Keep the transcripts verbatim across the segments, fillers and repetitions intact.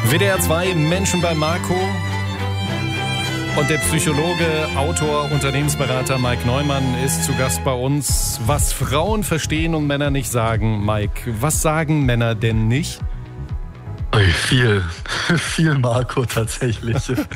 W D R zwei Menschen bei Marco und der Psychologe, Autor, Unternehmensberater Mike Neumann ist zu Gast bei uns. Was Frauen verstehen und Männer nicht sagen, Mike, was sagen Männer denn nicht? Ui, viel, viel Marco tatsächlich.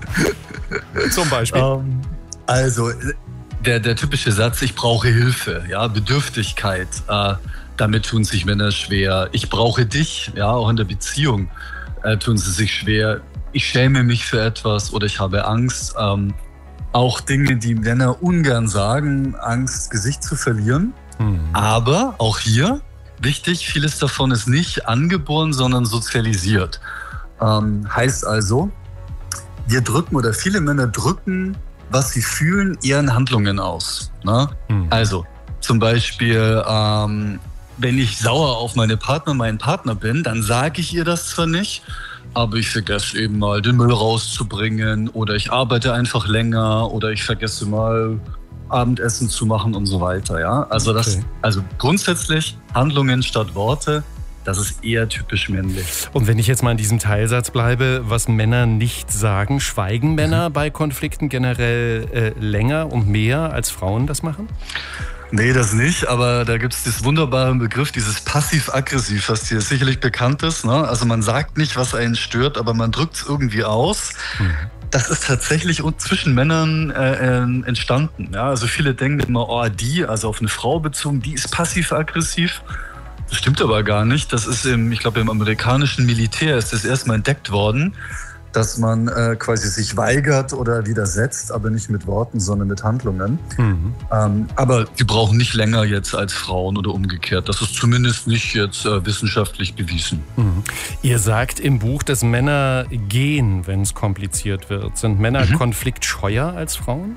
Zum Beispiel? Ähm, also der, der typische Satz, ich brauche Hilfe, ja, Bedürftigkeit, äh, damit tun sich Männer schwer. Ich brauche dich, ja, auch in der Beziehung äh, tun sie sich schwer. Ich schäme mich für etwas oder ich habe Angst. Ähm, auch Dinge, die Männer ungern sagen, Angst, Gesicht zu verlieren. Mhm. Aber auch hier, wichtig, vieles davon ist nicht angeboren, sondern sozialisiert. Ähm, heißt also, wir drücken oder viele Männer drücken, was sie fühlen, eher in Handlungen aus. Ne? Mhm. Also zum Beispiel, ähm, wenn ich sauer auf meine Partner, meinen Partner bin, dann sage ich ihr das zwar nicht, aber ich vergesse eben mal, den Müll rauszubringen oder ich arbeite einfach länger oder ich vergesse mal, Abendessen zu machen und so weiter. Ja? Also, okay. das, also grundsätzlich Handlungen statt Worte, das ist eher typisch männlich. Und wenn ich jetzt mal in diesem Teilsatz bleibe, was Männer nicht sagen, schweigen Männer mhm. bei Konflikten generell äh, länger und mehr als Frauen das machen? Nee, das nicht, aber da gibt es diesen wunderbaren Begriff, dieses passiv-aggressiv, was dir sicherlich bekannt ist. Ne? Also man sagt nicht, was einen stört, aber man drückt es irgendwie aus. Mhm. Das ist tatsächlich zwischen Männern äh, entstanden. Ja? Also viele denken immer, oh, die, also auf eine Frau bezogen, die ist passiv-aggressiv. Das stimmt aber gar nicht. Das ist im, ich glaube, im amerikanischen Militär ist das erstmal entdeckt worden, dass man äh, quasi sich weigert oder widersetzt, aber nicht mit Worten, sondern mit Handlungen. Mhm. Ähm, aber die brauchen nicht länger jetzt als Frauen oder umgekehrt. Das ist zumindest nicht jetzt äh, wissenschaftlich bewiesen. Mhm. Ihr sagt im Buch, dass Männer gehen, wenn es kompliziert wird. Sind Männer mhm. konfliktscheuer als Frauen?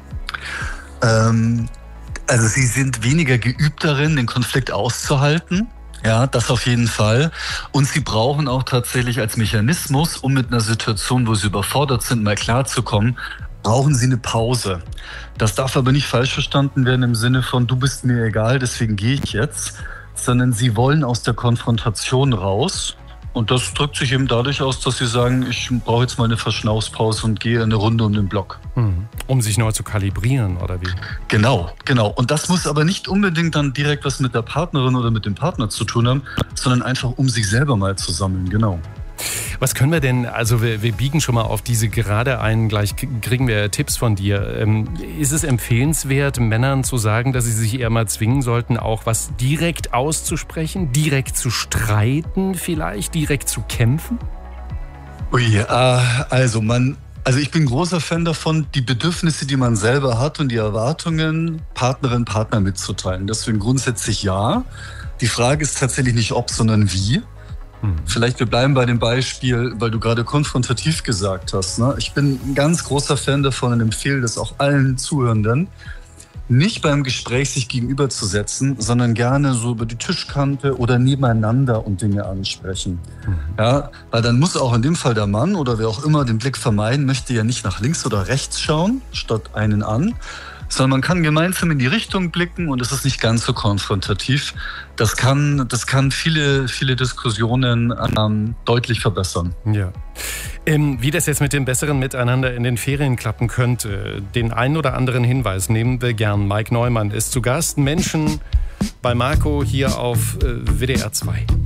Ähm, also sie sind weniger geübt darin, den Konflikt auszuhalten. Ja, das auf jeden Fall. Und sie brauchen auch tatsächlich als Mechanismus, um mit einer Situation, wo sie überfordert sind, mal klarzukommen, brauchen sie eine Pause. Das darf aber nicht falsch verstanden werden im Sinne von, du bist mir egal, deswegen gehe ich jetzt, sondern sie wollen aus der Konfrontation raus. Und das drückt sich eben dadurch aus, dass sie sagen, ich brauche jetzt mal eine Verschnaufspause und gehe eine Runde um den Block. Um sich neu zu kalibrieren, oder wie? Genau, genau. Und das muss aber nicht unbedingt dann direkt was mit der Partnerin oder mit dem Partner zu tun haben, sondern einfach um sich selber mal zu sammeln, genau. Was können wir denn, also wir, wir biegen schon mal auf diese Gerade ein, gleich kriegen wir Tipps von dir. Ähm, ist es empfehlenswert, Männern zu sagen, dass sie sich eher mal zwingen sollten, auch was direkt auszusprechen, direkt zu streiten vielleicht, direkt zu kämpfen? Ui, äh, also man, also ich bin großer Fan davon, die Bedürfnisse, die man selber hat und die Erwartungen Partnerin, Partner mitzuteilen. Deswegen grundsätzlich ja. Die Frage ist tatsächlich nicht ob, sondern wie. Vielleicht wir bleiben bei dem Beispiel, weil du gerade konfrontativ gesagt hast. Ne? Ich bin ein ganz großer Fan davon und empfehle das auch allen Zuhörenden, nicht beim Gespräch sich gegenüberzusetzen, sondern gerne so über die Tischkante oder nebeneinander und Dinge ansprechen. Mhm. Ja, weil dann muss auch in dem Fall der Mann oder wer auch immer den Blick vermeiden möchte, ja nicht nach links oder rechts schauen, statt einen an, sondern man kann gemeinsam in die Richtung blicken und es ist nicht ganz so konfrontativ. Das kann, das kann viele, viele Diskussionen ähm, deutlich verbessern. Ja. Ähm, wie das jetzt mit dem besseren Miteinander in den Ferien klappen könnte, den einen oder anderen Hinweis nehmen wir gern. Mike Neumann ist zu Gast. Menschen bei Marco hier auf äh, W D R zwei.